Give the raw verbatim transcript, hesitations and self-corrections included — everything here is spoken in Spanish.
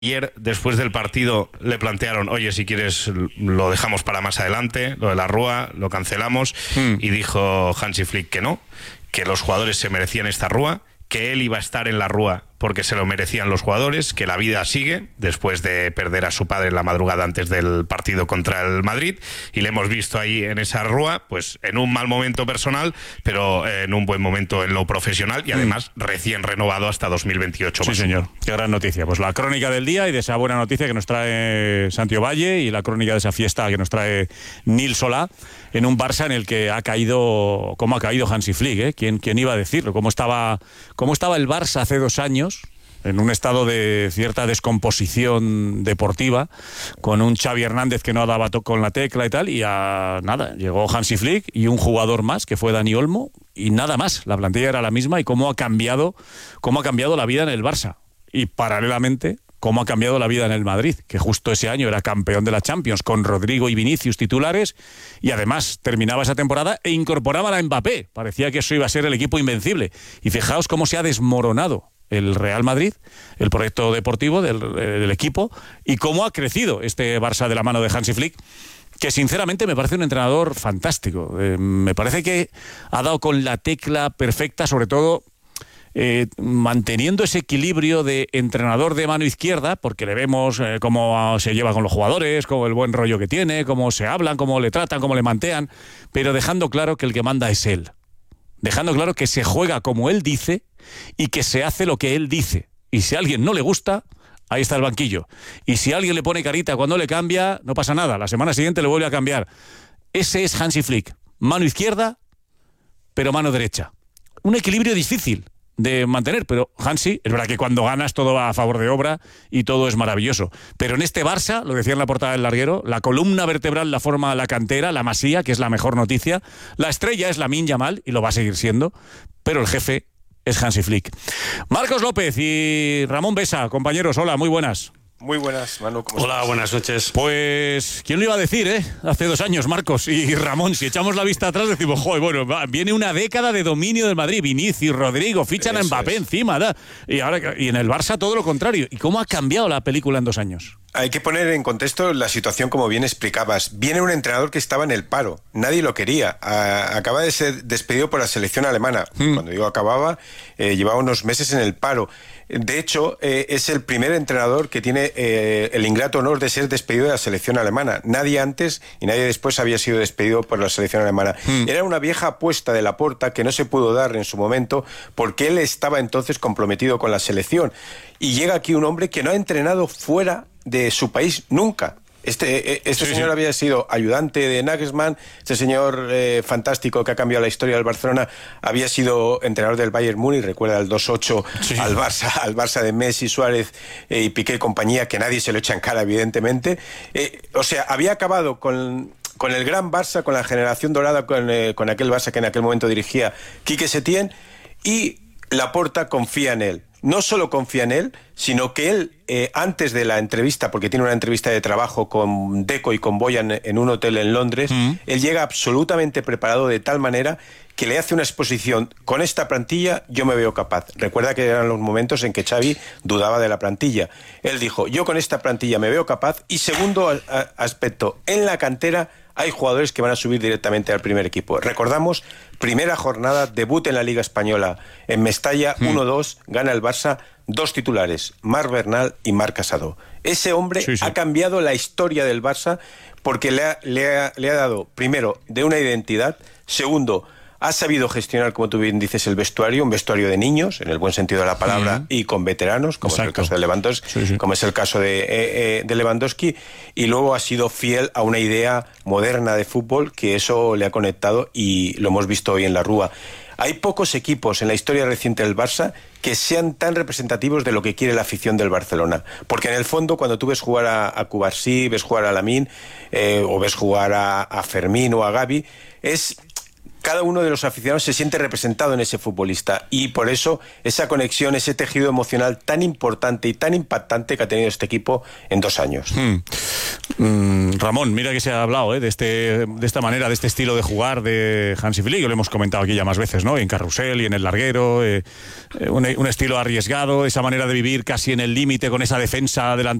Ayer, después del partido, le plantearon, oye, si quieres lo dejamos para más adelante, lo de la Rúa, lo cancelamos, mm. y dijo Hansi Flick que no, que los jugadores se merecían esta Rúa, que él iba a estar en la Rúa porque se lo merecían los jugadores, que la vida sigue después de perder a su padre en la madrugada antes del partido contra el Madrid, y le hemos visto ahí en esa Rúa, pues en un mal momento personal, pero en un buen momento en lo profesional, y además mm. recién renovado hasta dos mil veintiocho. Sí, más señor, qué gran noticia. Pues la crónica del día y de esa buena noticia que nos trae Santiago Valle, y la crónica de esa fiesta que nos trae Nil Solá, en un Barça en el que ha caído, cómo ha caído Hansi Flick, ¿eh? ¿Quién, quién iba a decirlo? ¿Cómo estaba, cómo estaba el Barça hace dos años? En un estado de cierta descomposición deportiva, con un Xavi Hernández que no daba toque con la tecla y tal, y a nada, llegó Hansi Flick y un jugador más, que fue Dani Olmo, y nada más, la plantilla era la misma, y cómo ha cambiado, cómo ha cambiado la vida en el Barça, y paralelamente cómo ha cambiado la vida en el Madrid, que justo ese año era campeón de la Champions, con Rodrigo y Vinicius titulares, y además terminaba esa temporada e incorporaba a Mbappé, parecía que eso iba a ser el equipo invencible, y fijaos cómo se ha desmoronado el Real Madrid, el proyecto deportivo del, del equipo, y cómo ha crecido este Barça de la mano de Hansi Flick, que sinceramente me parece un entrenador fantástico. Eh, me parece que ha dado con la tecla perfecta, sobre todo eh, manteniendo ese equilibrio de entrenador de mano izquierda, porque le vemos eh, cómo se lleva con los jugadores, cómo el buen rollo que tiene, cómo se hablan, cómo le tratan, cómo le mantean, pero dejando claro que el que manda es él. Dejando claro que se juega como él dice y que se hace lo que él dice. Y si a alguien no le gusta, ahí está el banquillo. Y si alguien le pone carita cuando le cambia, no pasa nada. La semana siguiente le vuelve a cambiar. Ese es Hansi Flick. Mano izquierda, pero mano derecha. Un equilibrio difícil de mantener, pero Hansi, es verdad que cuando ganas todo va a favor de obra y todo es maravilloso, pero en este Barça, lo decía en la portada del larguero, la columna vertebral la forma la cantera, la Masía, que es la mejor noticia, la estrella es Lamine Yamal y lo va a seguir siendo, pero el jefe es Hansi Flick. Marcos López y Ramón Besa, compañeros, hola, muy buenas. Muy buenas, Manu. ¿Cómo Hola, estás? buenas noches. Pues, ¿quién lo iba a decir, eh? Hace dos años, Marcos y Ramón, si echamos la vista atrás decimos, joder, bueno, va, viene una década de dominio del Madrid, Vinicius, Rodrigo, fichan a Mbappé es. encima, da, y ahora y en el Barça todo lo contrario. ¿Y cómo ha cambiado la película en dos años? Hay que poner en contexto la situación como bien explicabas. Viene un entrenador que estaba en el paro, nadie lo quería. A, acaba de ser despedido por la selección alemana. Mm. Cuando digo acababa, eh, llevaba unos meses en el paro. De hecho, eh, es el primer entrenador que tiene eh, el ingrato honor de ser despedido de la selección alemana. Nadie antes y nadie después había sido despedido por la selección alemana. Mm. Era una vieja apuesta de Laporta que no se pudo dar en su momento porque él estaba entonces comprometido con la selección. Y llega aquí un hombre que no ha entrenado fuera de su país nunca. Este, este sí, señor sí. había sido ayudante de Nagelsmann, este señor eh, fantástico que ha cambiado la historia del Barcelona, había sido entrenador del Bayern Múnich, recuerda el dos ocho sí. al Barça, al Barça de Messi, Suárez eh, y Piqué y compañía, que nadie se lo echa en cara, evidentemente. Eh, o sea, había acabado con... con el gran Barça, con la generación dorada, con, eh, con aquel Barça que en aquel momento dirigía Quique Setién, y Laporta confía en él. No solo confía en él, sino que él, eh, antes de la entrevista, porque tiene una entrevista de trabajo con Deco y con Boyan en un hotel en Londres, mm. él llega absolutamente preparado de tal manera que le hace una exposición. Con esta plantilla yo me veo capaz. Recuerda que eran los momentos en que Xavi dudaba de la plantilla. Él dijo, yo con esta plantilla me veo capaz. Y segundo a, a, aspecto, en la cantera hay jugadores que van a subir directamente al primer equipo. Recordamos, primera jornada, debut en la Liga Española en Mestalla, mm. uno dos, gana el Barça, dos titulares, Marc Bernal y Marc Casado. Ese hombre sí, sí. ha cambiado la historia del Barça porque le ha, le ha, le ha dado, primero, de una identidad, segundo, ha sabido gestionar, como tú bien dices, el vestuario, un vestuario de niños, en el buen sentido de la palabra, sí. y con veteranos, como Exacto. es el caso de Lewandowski, sí, sí. como es el caso de, eh, eh, de Lewandowski, y luego ha sido fiel a una idea moderna de fútbol, que eso le ha conectado y lo hemos visto hoy en la Rúa. Hay pocos equipos en la historia reciente del Barça que sean tan representativos de lo que quiere la afición del Barcelona. Porque en el fondo, cuando tú ves jugar a, a Cubarsí, ves jugar a Lamine, eh, o ves jugar a, a Fermín o a Gavi, es... cada uno de los aficionados se siente representado en ese futbolista y por eso esa conexión, ese tejido emocional tan importante y tan impactante que ha tenido este equipo en dos años. Hmm. Mm, Ramón, mira que se ha hablado ¿eh? de, este, de esta manera, de este estilo de jugar de Hansi Flick, lo hemos comentado aquí ya más veces, ¿no? En Carrusel y en el larguero, eh, un, un estilo arriesgado, esa manera de vivir casi en el límite con esa defensa delantera